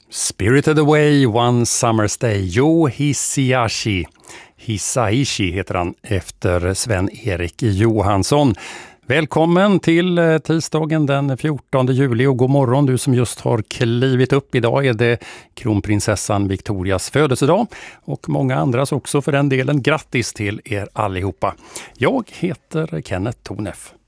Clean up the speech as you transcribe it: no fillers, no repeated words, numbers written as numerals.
Spirited Away, One Summer's Day, Joe Hisaishi heter han efter Sven-Erik Johansson. Välkommen till tisdagen den 14 juli och god morgon du som just har klivit upp. Idag är det kronprinsessan Victorias födelsedag och många andras också för den delen. Grattis till er allihopa. Jag heter Kenneth Torneff.